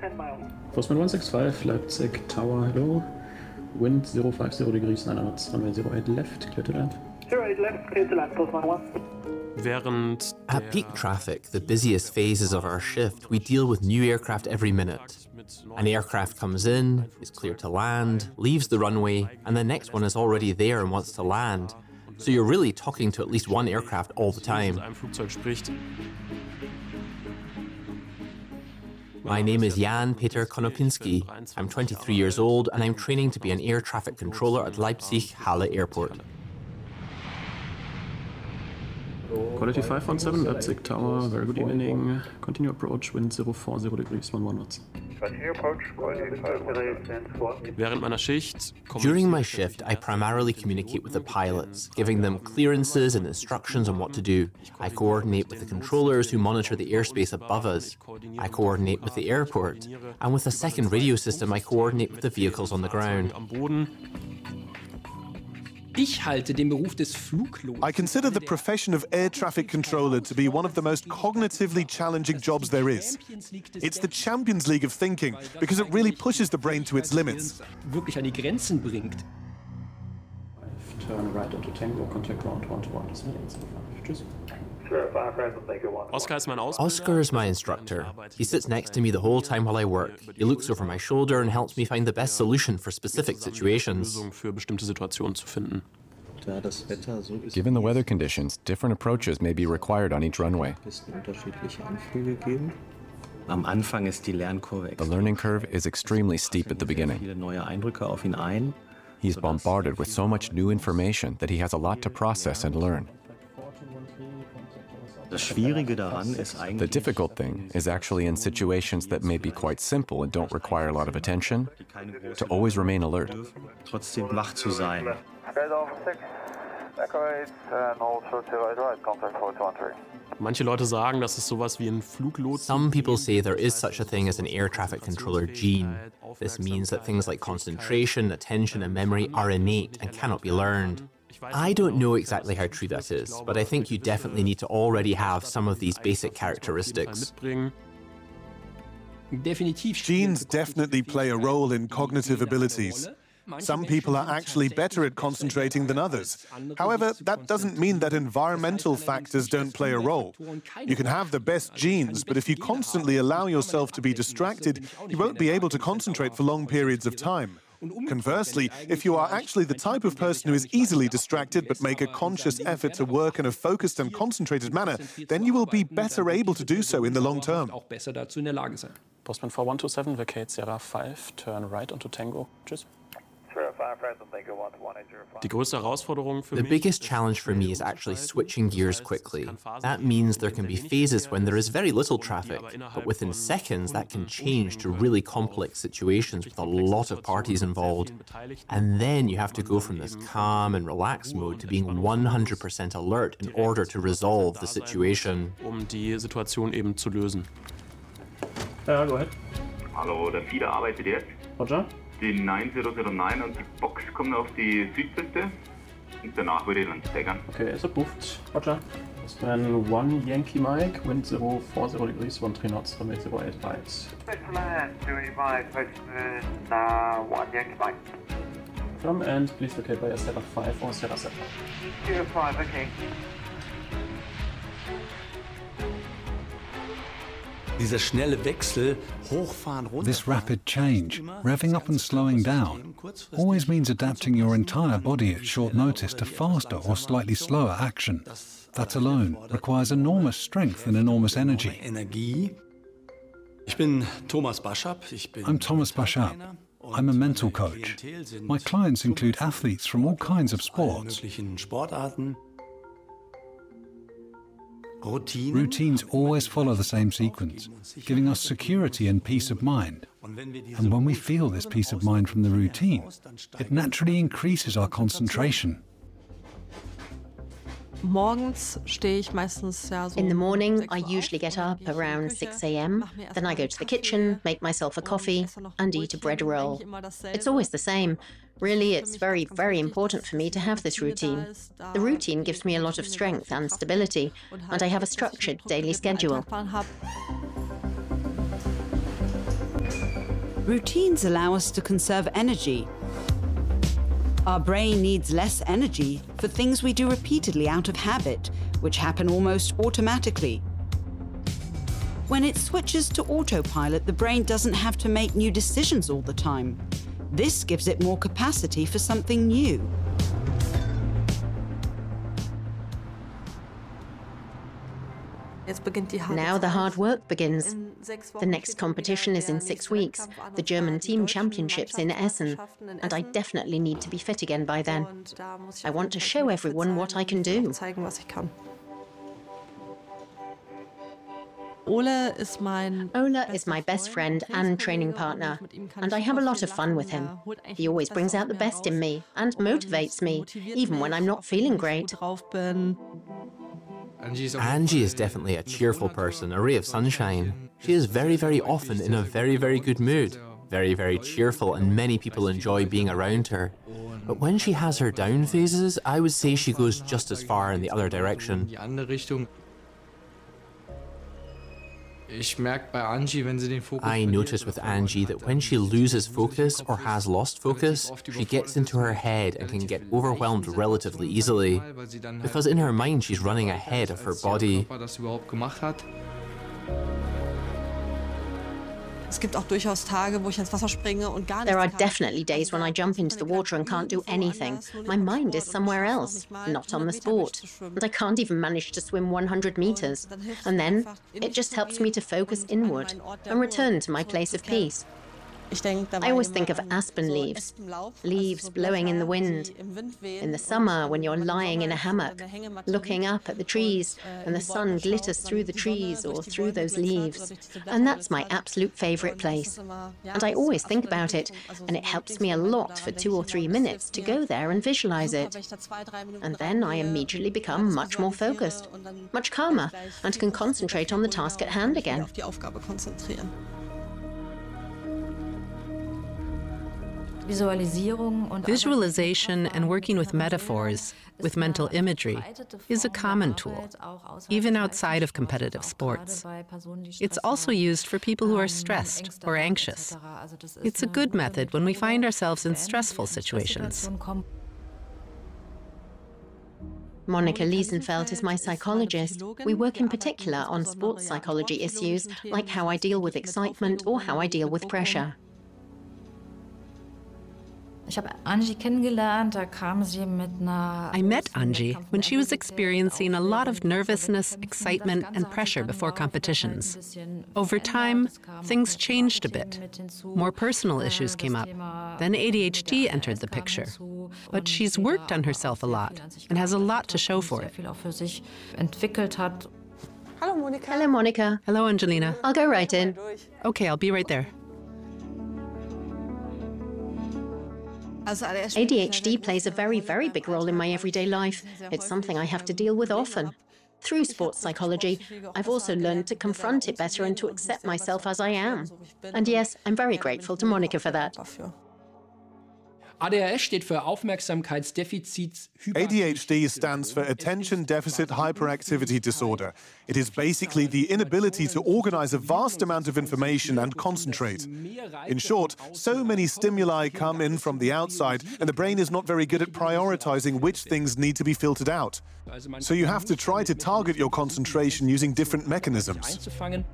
10 miles. Postman 165, Leipzig Tower, hello. Wind 050 degrees, 9 knots, runway 08 left, clear to land. 08 left, clear to land, Postman 1. At peak traffic, the busiest phases of our shift, we deal with new aircraft every minute. An aircraft comes in, is cleared to land, leaves the runway, and the next one is already there and wants to land. So you're really talking to at least one aircraft all the time. My name is Jan Peter Konopinski. I'm 23 years old and I'm training to be an air traffic controller at Leipzig-Halle Airport. Quality 517, Leipzig Tower, very good evening. Continue approach, wind 040 degrees, 11 knots. During my shift, I primarily communicate with the pilots, giving them clearances and instructions on what to do. I coordinate with the controllers who monitor the airspace above us. I coordinate with the airport. And with a second radio system, I coordinate with the vehicles on the ground. I consider the profession of air traffic controller to be one of the most cognitively challenging jobs there is. It's the Champions League of thinking because it really pushes the brain to its limits. Turn right onto Tango, contact ground 121, das war jetzt. Tschüss. Oscar is my instructor. He sits next to me the whole time while I work. He looks over my shoulder and helps me find the best solution for specific situations. Given the weather conditions, different approaches may be required on each runway. The learning curve is extremely steep at the beginning. He's bombarded with so much new information that he has a lot to process and learn. The difficult thing is actually in situations that may be quite simple and don't require a lot of attention, to always remain alert. Some people say there is such a thing as an air traffic controller gene. This means that things like concentration, attention, and memory are innate and cannot be learned. I don't know exactly how true that is, but I think you definitely need to already have some of these basic characteristics. Genes definitely play a role in cognitive abilities. Some people are actually better at concentrating than others. However, that doesn't mean that environmental factors don't play a role. You can have the best genes, but if you constantly allow yourself to be distracted, you won't be able to concentrate for long periods of time. Conversely, if you are actually the type of person who is easily distracted but make a conscious effort to work in a focused and concentrated manner, then you will be better able to do so in the long term. Postman 4127, vacate Sierra 5, turn right onto Tango. Tschüss. The biggest challenge for me is actually switching gears quickly. That means there can be phases when there is very little traffic, but within seconds that can change to really complex situations with a lot of parties involved. And then you have to go from this calm and relaxed mode to being 100% alert in order to resolve the situation. Ja, go ahead. Hallo, der Feeder arbeitet jetzt. Roger. Die 9009 und die Box kommen auf die Südpiste und danach würde ich dann staggern. Okay, ist approved. Roger. Postman 1 Yankee Mike, wind 040 degrees, 13 knots, runway 08 right. Postman 285, Postman 1 Yankee Mike. From and please locate by Sierra 5 or Sierra 7. 05, okay. This rapid change, revving up and slowing down, always means adapting your entire body at short notice to faster or slightly slower action. That alone requires enormous strength and enormous energy. I'm Thomas Bashap. I'm a mental coach. My clients include athletes from all kinds of sports. Routines always follow the same sequence, giving us security and peace of mind. And when we feel this peace of mind from the routine, it naturally increases our concentration. In the morning, I usually get up around 6 a.m. Then I go to the kitchen, make myself a coffee, and eat a bread roll. It's always the same. Really, it's very, very important for me to have this routine. The routine gives me a lot of strength and stability, and I have a structured daily schedule. Routines allow us to conserve energy. Our brain needs less energy for things we do repeatedly out of habit, which happen almost automatically. When it switches to autopilot, the brain doesn't have to make new decisions all the time. This gives it more capacity for something new. Now the hard work begins. The next competition is in 6 weeks, the German Team Championships in Essen, and I definitely need to be fit again by then. I want to show everyone what I can do. Ola is my best friend and training partner, and I have a lot of fun with him. He always brings out the best in me and motivates me, even when I'm not feeling great. Angie is definitely a cheerful person, a ray of sunshine. She is very, very often in a very, very good mood. Very, very cheerful, and many people enjoy being around her. But when she has her down phases, I would say she goes just as far in the other direction. I notice with Angie that when she loses focus or has lost focus, she gets into her head and can get overwhelmed relatively easily, because in her mind she's running ahead of her body. There are definitely days when I jump into the water and can't do anything. My mind is somewhere else, not on the sport. And I can't even manage to swim 100 meters. And then it just helps me to focus inward and return to my place of peace. I always think of aspen leaves, leaves blowing in the wind. In the summer, when you're lying in a hammock, looking up at the trees, and the sun glitters through the trees or through those leaves. And that's my absolute favorite place. And I always think about it, and it helps me a lot for 2 or 3 minutes to go there and visualize it. And then I immediately become much more focused, much calmer, and can concentrate on the task at hand again. Visualization and working with metaphors, with mental imagery, is a common tool, even outside of competitive sports. It's also used for people who are stressed or anxious. It's a good method when we find ourselves in stressful situations. Monika Liesenfeld is my psychologist. We work in particular on sports psychology issues, like how I deal with excitement or how I deal with pressure. I met Angie when she was experiencing a lot of nervousness, excitement, and pressure before competitions. Over time, things changed a bit. More personal issues came up. Then ADHD entered the picture. But she's worked on herself a lot and has a lot to show for it. Hello, Monika. Hello, Monika. Hello, Angelina. I'll go right in. Okay, I'll be right there. ADHD plays a very, very big role in my everyday life. It's something I have to deal with often. Through sports psychology, I've also learned to confront it better and to accept myself as I am. And yes, I'm very grateful to Monika for that. ADHD stands for Attention Deficit Hyperactivity Disorder. It is basically the inability to organize a vast amount of information and concentrate. In short, so many stimuli come in from the outside, and the brain is not very good at prioritizing which things need to be filtered out. So you have to try to target your concentration using different mechanisms.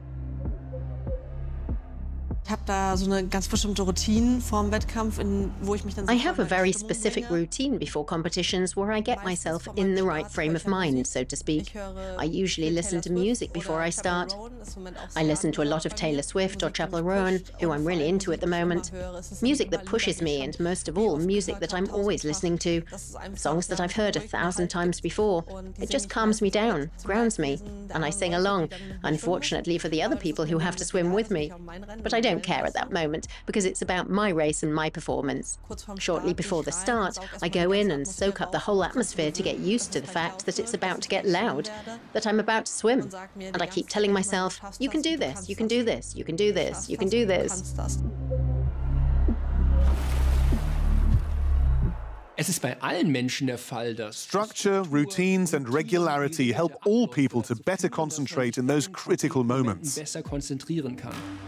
I have a very specific routine before competitions where I get myself in the right frame of mind, so to speak. I usually listen to music before I start. I listen to a lot of Taylor Swift or Chappell Roan, who I'm really into at the moment. Music that pushes me, and most of all, music that I'm always listening to. Songs that I've heard 1,000 times before. It just calms me down, grounds me, and I sing along, unfortunately for the other people who have to swim with me. But I don't care at that moment, because it's about my race and my performance. Shortly before the start, I go in and soak up the whole atmosphere to get used to the fact that it's about to get loud, that I'm about to swim. And I keep telling myself, you can do this, you can do this, you can do this, you can do this. Structure, routines, and regularity help all people to better concentrate in those critical moments.